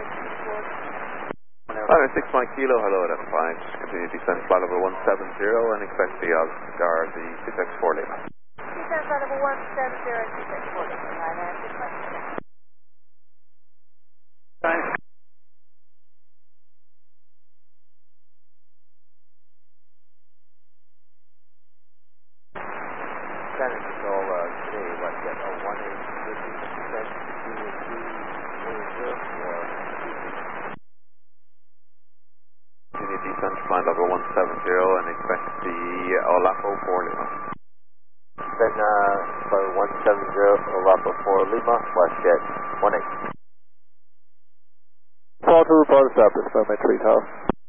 Flight 6 Mike Kilo, hello at F5. Continue descent flight level 170 and expect the Oscar, the 6X4 Lima. Descent flight level 170 and 6X4 Lima. Line and sequence. Thanks. Center control, today, WestJet 01850, descent to 280 Continue descent flight level 170 and expect the Olapo 4 Lima. Descent flight 170, Olapo 4 Lima, WestJet 18. Fall to report us up, it's Tree Tower.